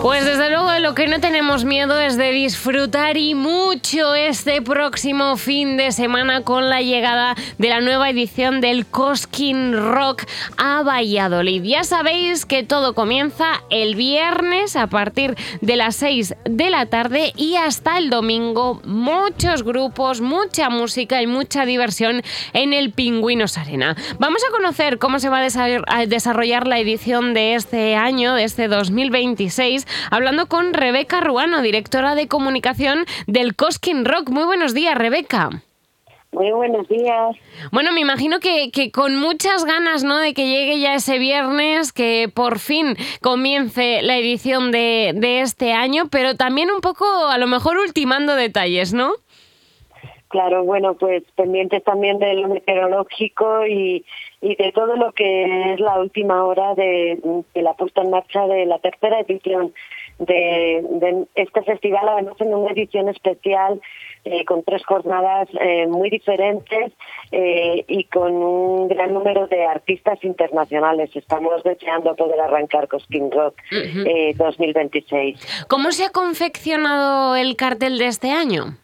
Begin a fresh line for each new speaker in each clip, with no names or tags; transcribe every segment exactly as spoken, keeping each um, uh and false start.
Pues desde luego de lo que no tenemos miedo es de disfrutar y mucho este próximo fin de semana con la llegada de la nueva edición del Cosquín Rock a Valladolid. Ya sabéis que todo comienza el viernes a partir de las seis de la tarde y hasta el domingo. Muchos grupos, mucha música y mucha diversión en el Pingüinos Arena. Vamos a conocer cómo se va a desarrollar la edición de este año, de este dos mil veintiséis, hablando con Rebeca Ruano, directora de comunicación del Cosquín Rock. Muy buenos días, Rebeca.
Muy buenos días.
Bueno, me imagino que, que con muchas ganas, ¿no?, de que llegue ya ese viernes, que por fin comience la edición de, de este año, pero también un poco, a lo mejor, ultimando detalles, ¿no?
Claro, bueno, pues pendientes también de lo meteorológico y, y de todo lo que es la última hora de, de la puesta en marcha de la tercera edición de, de este festival, además en una edición especial eh, con tres jornadas eh, muy diferentes eh, y con un gran número de artistas internacionales. Estamos deseando poder arrancar Cosquín Rock uh-huh. eh, dos mil veintiséis.
¿Cómo se ha confeccionado el cartel de este año?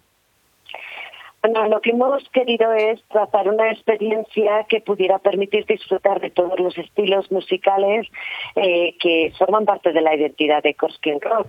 Bueno, lo que hemos querido es trazar una experiencia que pudiera permitir disfrutar de todos los estilos musicales eh, que forman parte de la identidad de Cosquín Rock.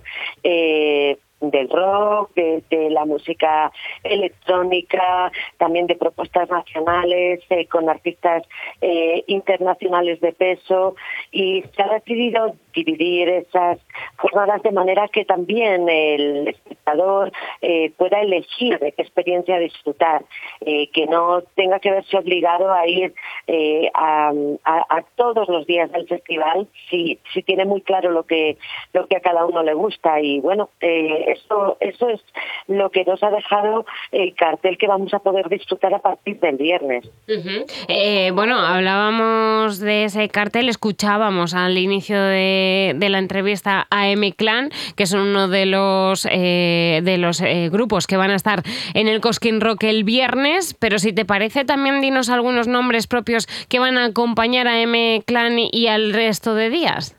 Eh, del rock, de, de la música electrónica, también de propuestas nacionales, eh, con artistas eh, internacionales de peso, y se ha decidido dividir esas jornadas de manera que también el espectador eh, pueda elegir de qué experiencia disfrutar, eh, que no tenga que verse obligado a ir eh, a, a, a todos los días del festival si, si tiene muy claro lo que, lo que a cada uno le gusta. Y bueno, eh, Eso, eso es lo que nos ha dejado el cartel que vamos a poder disfrutar a partir del viernes.
Uh-huh. Eh, bueno, hablábamos de ese cartel, escuchábamos al inicio de, de la entrevista a M-Clan, que son uno de los, eh, de los eh, grupos que van a estar en el Cosquín Rock el viernes, pero si te parece también dinos algunos nombres propios que van a acompañar a M-Clan y al resto de días.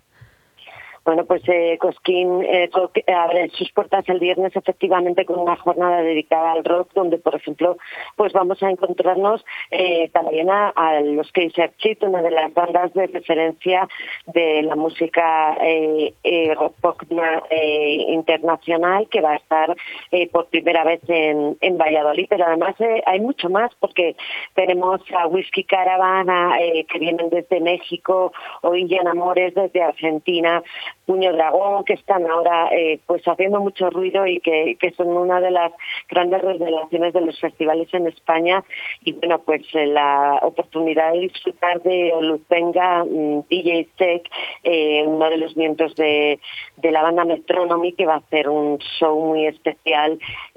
Bueno, pues eh, Cosquín eh, abre sus puertas el viernes efectivamente con una jornada dedicada al rock, donde, por ejemplo, pues vamos a encontrarnos eh, también a, a los Kaiser Chiefs, una de las bandas de referencia de la música eh, eh, rock pop eh, internacional, que va a estar eh, por primera vez en, en Valladolid. Pero además eh, hay mucho más, porque tenemos a Whisky Caravana, eh, que vienen desde México, o Indian Amores desde Argentina, Puño Dragón, que están ahora eh, pues haciendo mucho ruido y que, que son una de las grandes revelaciones de los festivales en España. Y bueno, pues eh, la oportunidad de disfrutar de Oluzenga, um, D J Tech, eh, uno de los miembros de, de la banda Metronomy, que va a hacer un show muy especial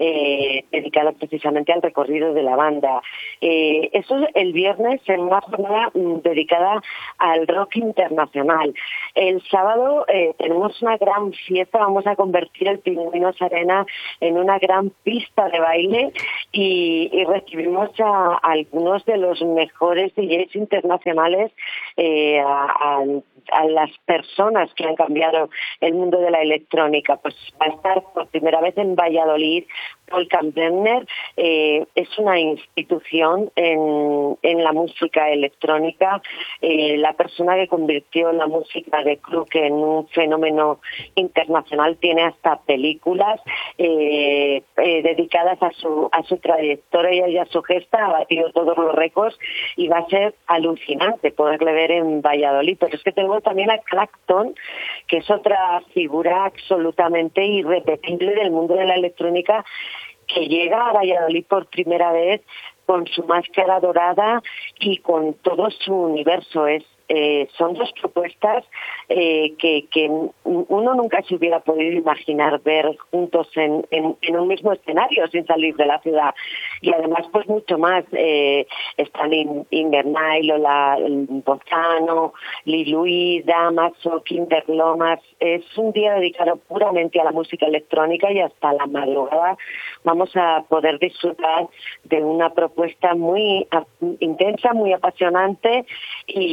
eh, dedicado precisamente al recorrido de la banda. Eh, eso es el viernes en una jornada um, dedicada al rock internacional. El sábado eh, tenemos una gran fiesta, vamos a convertir el Pingüinos Arena en una gran pista de baile y, y recibimos a, a algunos de los mejores D Js internacionales, eh, a, a, a las personas que han cambiado el mundo de la electrónica. Pues va a estar por primera vez en Valladolid Paul Kampner. Eh, es una institución en, en la música electrónica, eh, la persona que convirtió la música de club en un fenómeno internacional. Tiene hasta películas eh, eh, dedicadas a su a su trayectoria y a su gesta. Ha batido todos los récords y va a ser alucinante poderle ver en Valladolid. Pero es que tenemos también a Clacton, que es otra figura absolutamente irrepetible del mundo de la electrónica, que llega a Valladolid por primera vez con su máscara dorada y con todo su universo. Es Eh, son dos propuestas eh, que, que uno nunca se hubiera podido imaginar ver juntos en, en, en un mismo escenario sin salir de la ciudad. Y además, pues mucho más. Eh, están Invernail, Lola Bozano, Liluí, Damaso, Kinder Lomas. Es un día dedicado puramente a la música electrónica y hasta la madrugada vamos a poder disfrutar de una propuesta muy intensa, muy apasionante y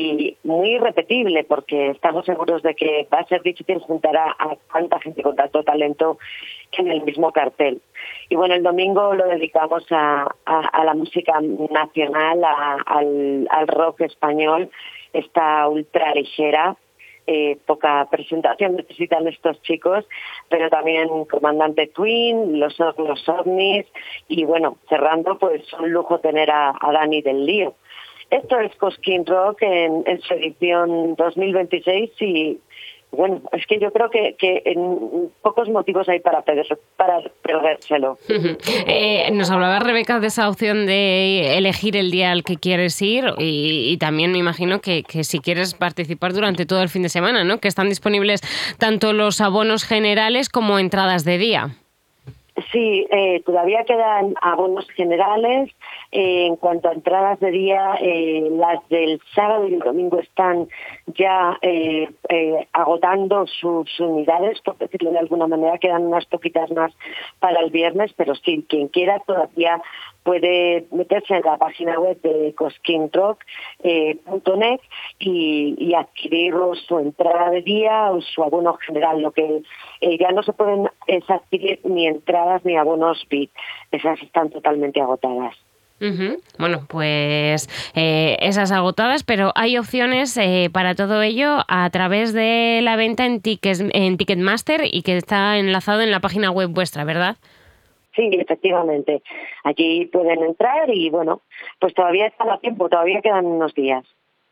muy irrepetible, porque estamos seguros de que va a ser difícil juntar a, a tanta gente con tanto talento en el mismo cartel. Y bueno, el domingo lo dedicamos a, a, a la música nacional, a, al, al rock español, esta ultra ligera. Eh, poca presentación necesitan estos chicos, pero también Comandante Twin, los, los OVNIs, y bueno, cerrando, pues un lujo tener a, a Dani del Lío. Esto es Cosquín Rock en, en su edición dos mil veintiséis y bueno, es que yo creo que, que en pocos motivos hay para, perder, para perdérselo.
eh, nos hablaba Rebeca de esa opción de elegir el día al que quieres ir y, y también me imagino que, que si quieres participar durante todo el fin de semana, ¿no? Que están disponibles tanto los abonos generales como entradas de día.
Sí, eh, todavía quedan abonos generales. Eh, en cuanto a entradas de día, eh, las del sábado y el domingo están ya eh, eh, agotando sus unidades, por decirlo de alguna manera, quedan unas poquitas más para el viernes, pero sí, quien quiera todavía puede meterse en la página web de cosquín rock punto net eh, y, y adquirir su entrada de día o su abono general. Lo que eh, ya no se pueden es adquirir ni entradas ni abonos V I P. Esas están totalmente agotadas.
Uh-huh. Bueno, pues eh, esas agotadas, pero hay opciones eh, para todo ello a través de la venta en, tickets, en Ticketmaster y que está enlazado en la página web vuestra, ¿verdad?
Sí, efectivamente. Allí pueden entrar y, bueno, pues todavía están a tiempo, todavía quedan unos días.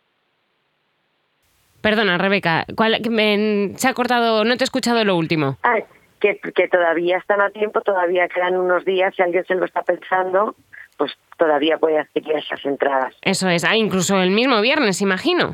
Perdona, Rebeca, ¿cuál, me, se ha cortado, no te he escuchado lo último.
Ah, que, que todavía están a tiempo, todavía quedan unos días, si alguien se lo está pensando, pues todavía puede adquirir esas entradas.
Eso es, ah, incluso el mismo viernes, imagino.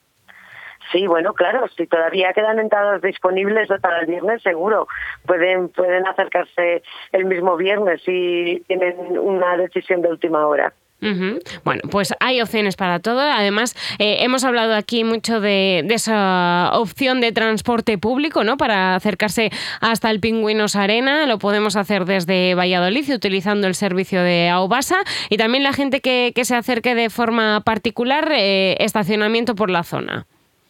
Sí, bueno, claro, si todavía quedan entradas disponibles para el viernes, seguro. Pueden pueden acercarse el mismo viernes si tienen una decisión de última hora.
Uh-huh. Bueno, pues hay opciones para todo. Además, eh, hemos hablado aquí mucho de, de esa opción de transporte público, ¿no? Para acercarse hasta el Pingüinos Arena. Lo podemos hacer desde Valladolid utilizando el servicio de Aubasa. Y también la gente que, que se acerque de forma particular, eh, estacionamiento por la zona.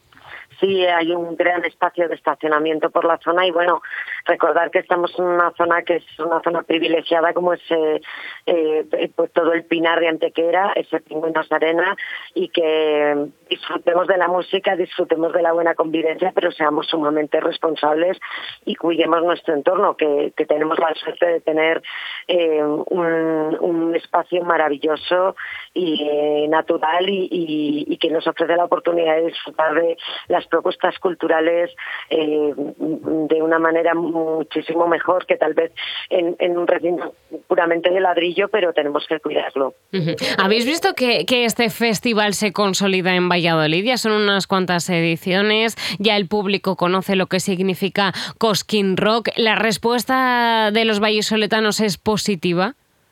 Sí, hay un gran espacio de estacionamiento por la zona y bueno, recordar que estamos en una zona que es una zona privilegiada como es eh, eh, pues todo el Pinar de Antequera, ese Pingüinos Arena, y que disfrutemos de la música, disfrutemos de la buena convivencia, pero seamos sumamente responsables y cuidemos nuestro entorno, que, que tenemos la suerte de tener eh, un, un espacio maravilloso y eh, natural y, y, y que nos ofrece la oportunidad de disfrutar de las propuestas culturales eh, de una manera muchísimo mejor que tal vez en, en un recinto puramente de ladrillo, pero tenemos que cuidarlo.
Uh-huh. ¿Habéis visto que, que este festival se consolida en Valladolid? Ya son unas cuantas ediciones, ya el público conoce lo que significa Cosquín Rock. ¿La respuesta de los vallisoletanos es positiva?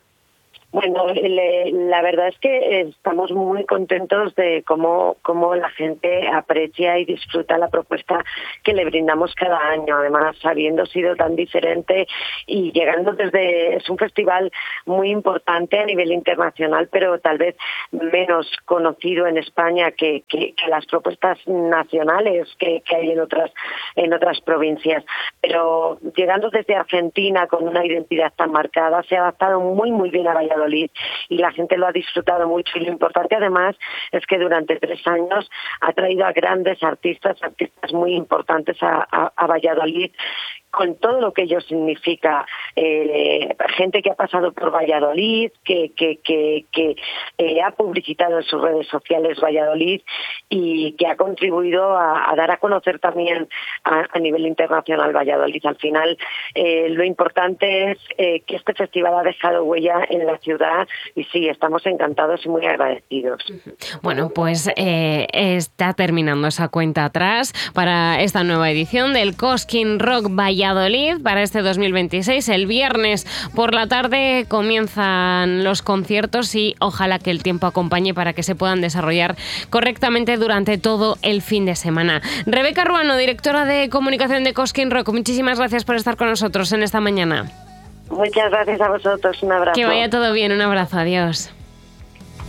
Bueno, le, la verdad es que estamos muy contentos de cómo, cómo la gente aprecia y disfruta la propuesta que le brindamos cada año. Además, habiendo sido tan diferente y llegando desde... Es un festival muy importante a nivel internacional, pero tal vez menos conocido en España que, que, que las propuestas nacionales que, que hay en otras, en otras provincias. Pero llegando desde Argentina con una identidad tan marcada, se ha adaptado muy, muy bien a Valladolid y la gente lo ha disfrutado mucho. Y lo importante además es que durante tres años ha traído a grandes artistas, artistas muy importantes a, a, a Valladolid, con todo lo que ello significa, eh, gente que ha pasado por Valladolid, que, que, que, que eh, ha publicitado en sus redes sociales Valladolid y que ha contribuido a, a dar a conocer también a, a nivel internacional Valladolid. Al final, eh, lo importante es eh, que este festival ha dejado huella en la ciudad y sí, estamos encantados y muy agradecidos.
Bueno, pues eh, está terminando esa cuenta atrás para esta nueva edición del Cosquín Rock Valladolid. Valladolid para este dos mil veintiséis. El viernes por la tarde comienzan los conciertos y ojalá que el tiempo acompañe para que se puedan desarrollar correctamente durante todo el fin de semana. Rebeca Ruano, directora de comunicación de Cosquín Rock, muchísimas gracias por estar con nosotros en esta mañana.
Muchas gracias a vosotros, un abrazo.
Que vaya todo bien, un abrazo, adiós.